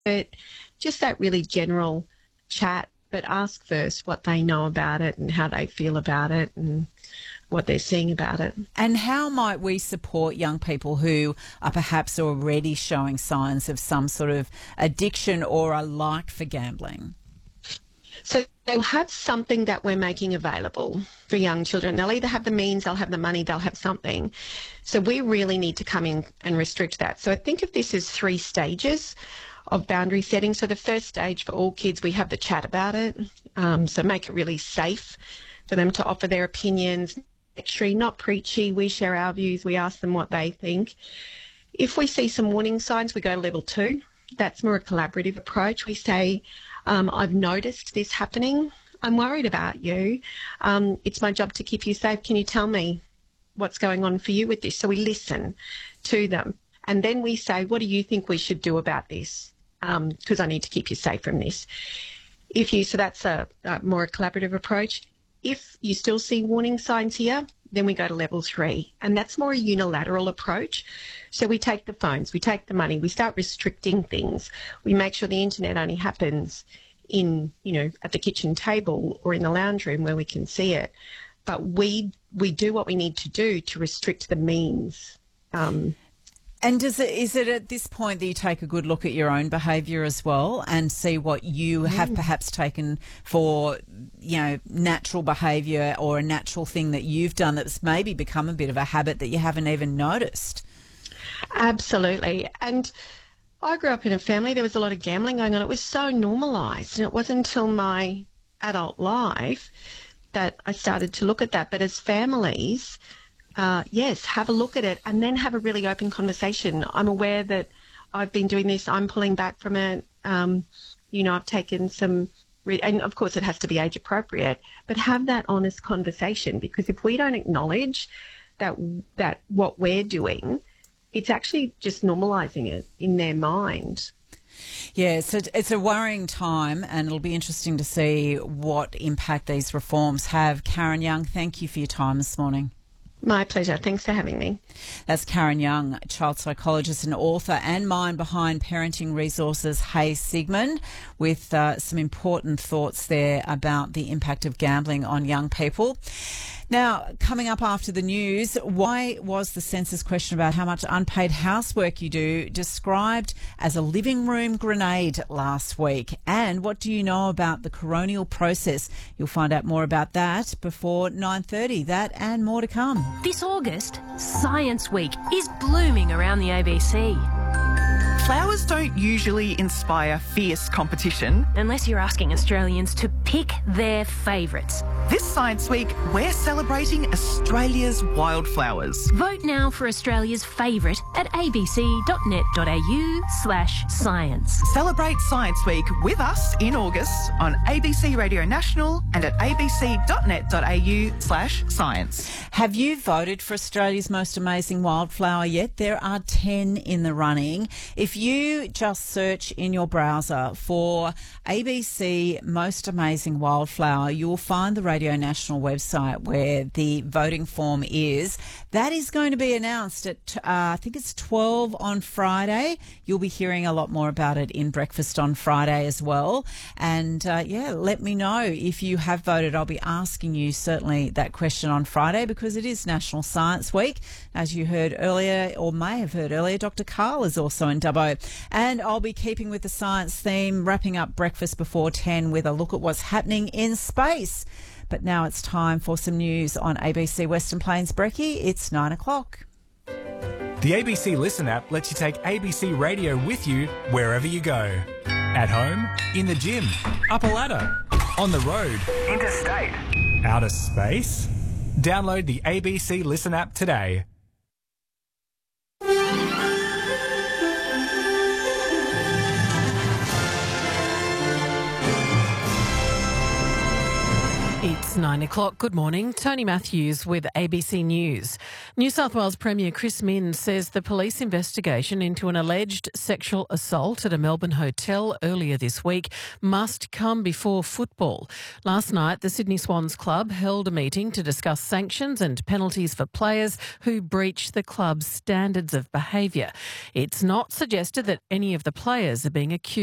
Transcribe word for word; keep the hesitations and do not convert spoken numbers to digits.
But just that really general chat, but ask first what they know about it and how they feel about it and what they're seeing about it. And how might we support young people who are perhaps already showing signs of some sort of addiction or a like for gambling? So they'll have something that we're making available for young children. They'll either have the means, they'll have the money, they'll have something. So we really need to come in and restrict that. So I think of this as three stages of boundary setting. So the first stage for all kids, we have the chat about it. Um, so make it really safe for them to offer their opinions. Lecturing, not preachy. We share our views. We ask them what they think. If we see some warning signs, we go to level two. That's more a collaborative approach. We say, um, I've noticed this happening. I'm worried about you. Um, it's my job to keep you safe. Can you tell me what's going on for you with this? So we listen to them. And then we say, what do you think we should do about this? Because um, I need to keep you safe from this. If you, so that's a, a more collaborative approach. If you still see warning signs here, then we go to level three, and that's more a unilateral approach. So we take the phones, we take the money, we start restricting things. We make sure the internet only happens in, you know, at the kitchen table or in the lounge room where we can see it. But we we do what we need to do to restrict the means. Um, And does it, is it at this point that you take a good look at your own behaviour as well and see what you have mm. perhaps taken for, you know, natural behaviour or a natural thing that you've done that's maybe become a bit of a habit that you haven't even noticed? Absolutely. And I grew up in a family, there was a lot of gambling going on. It was so normalised, and it wasn't until my adult life that I started to look at that. But as families, Uh, yes, have a look at it and then have a really open conversation. I'm aware that I've been doing this. I'm pulling back from it. Um, you know, I've taken some, re- and of course it has to be age appropriate, but have that honest conversation, because if we don't acknowledge that that what we're doing, it's actually just normalising it in their mind. Yeah, so it's a worrying time, and it'll be interesting to see what impact these reforms have. Karen Young, thank you for your time this morning. My pleasure. Thanks for having me. That's Karen Young, child psychologist and author, and mind behind Parenting Resources Hey Sigmund, with uh, some important thoughts there about the impact of gambling on young people. Now, coming up after the news, why was the census question about how much unpaid housework you do described as a living room grenade last week? And what do you know about the coronial process? You'll find out more about that before nine thirty. That and more to come. This August, Science Week is blooming around the A B C. Flowers don't usually inspire fierce competition. Unless you're asking Australians to pick their favourites. This Science Week, we're celebrating Australia's wildflowers. Vote now for Australia's favourite at abc.net.au slash science. Celebrate Science Week with us in August on A B C Radio National and at abc.net.au slash science. Have you voted for Australia's most amazing wildflower yet? There are ten in the running. If you just search in your browser for A B C Most Amazing Wildflower, you will find the Radio National website where the voting form is. That is going to be announced at, uh, I think it's twelve on Friday. You'll be hearing a lot more about it in Breakfast on Friday as well. And, uh, yeah, let me know if you have voted. I'll be asking you certainly that question on Friday because it is National Science Week. As you heard earlier, or may have heard earlier, Doctor Carl is also in Dubbo. And I'll be keeping with the science theme, wrapping up Breakfast before ten with a look at what's happening in space. But now it's time for some news on A B C Western Plains Brekkie. It's nine o'clock. The A B C Listen app lets you take A B C Radio with you wherever you go. At home, in the gym, up a ladder, on the road, interstate, outer space. Download the A B C Listen app today. It's nine o'clock. Good morning. Tony Matthews with A B C News. New South Wales Premier Chris Minns says the police investigation into an alleged sexual assault at a Melbourne hotel earlier this week must come before football. Last night, the Sydney Swans Club held a meeting to discuss sanctions and penalties for players who breach the club's standards of behaviour. It's not suggested that any of the players are being accused